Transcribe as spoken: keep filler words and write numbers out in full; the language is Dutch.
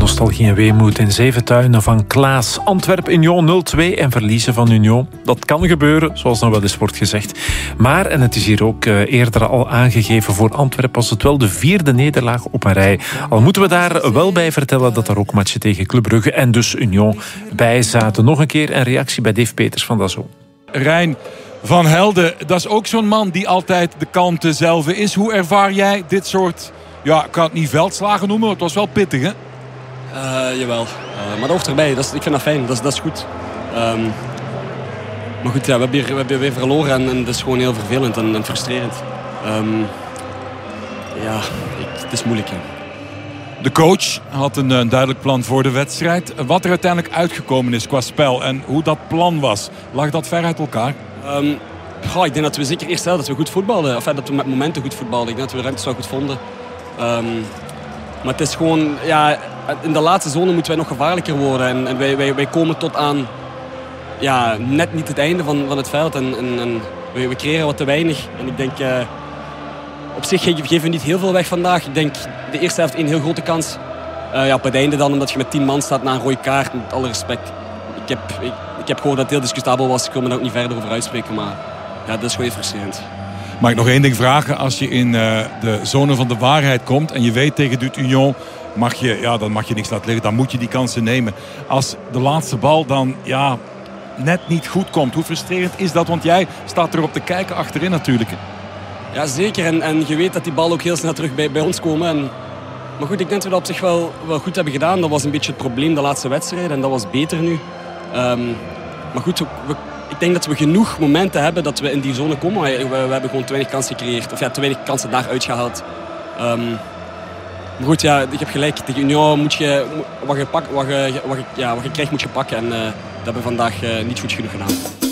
nostalgie en weemoed in Zeventuinen van Klaas. Antwerp-Union nul twee en verliezen van Union. Dat kan gebeuren, zoals dan wel eens wordt gezegd. Maar, en het is hier ook eerder al aangegeven, voor Antwerp was het wel de vierde nederlaag op een rij. Al moeten we daar wel bij vertellen dat er ook matchen tegen Club Brugge en dus Union bij zaten. Nog een keer een reactie bij Dave Peters van Dazo. Rijn van Helden, dat is ook zo'n man die altijd de kalmte zelf is. Hoe ervaar jij dit soort, ja, ik kan het niet veldslagen noemen, het was wel pittig, hè? Uh, jawel, uh, maar dat hoort erbij. Dat is, ik vind dat fijn, dat is, dat is goed. Um, maar goed, ja, we, hebben hier, we hebben weer verloren en, en dat is gewoon heel vervelend en, en frustrerend. Um, ja, ik, het is moeilijk, hè. De coach had een, een duidelijk plan voor de wedstrijd. Wat er uiteindelijk uitgekomen is qua spel en hoe dat plan was, lag dat ver uit elkaar? Um, goh, ik denk dat we zeker eerst hadden dat we goed voetbalden. Of dat we met momenten goed voetbalden. Ik denk dat we de ruimtes wel goed vonden. Um, maar het is gewoon, ja, in de laatste zone moeten wij nog gevaarlijker worden. En, en wij, wij, wij komen tot aan, ja, net niet het einde van, van het veld. En, en, en we, we creëren wat te weinig. En ik denk, uh, op zich geven we niet heel veel weg vandaag. Ik denk, de eerste helft één heel grote kans. Uh, ja, op het einde dan, omdat je met tien man staat na een rode kaart. Met alle respect. Ik heb, ik, ik heb gehoord dat het heel discutabel was. Ik wil me daar ook niet verder over uitspreken. Maar ja, dat is gewoon heel frustrerend. Mag ik nog één ding vragen? Als je in uh, de zone van de waarheid komt en je weet tegen dit Union, mag je, ja, dan mag je niks laten liggen. Dan moet je die kansen nemen. Als de laatste bal dan, ja, net niet goed komt. Hoe frustrerend is dat? Want jij staat erop te kijken achterin natuurlijk. Ja, zeker. En, en je weet dat die bal ook heel snel terug bij, bij ons komen. En, maar goed, ik denk dat we dat op zich wel, wel goed hebben gedaan. Dat was een beetje het probleem de laatste wedstrijd. En dat was beter nu. Um, maar goed, we, ik denk dat we genoeg momenten hebben dat we in die zone komen. We, we, we hebben gewoon te weinig kansen gecreëerd. Of ja, te weinig kansen daaruit gehaald. Um, maar goed, ja, ik heb gelijk. Tegen Union moet je, wat je, pak, wat je, wat je, ja, wat je krijgt moet je pakken. En uh, dat hebben we vandaag uh, niet goed genoeg gedaan.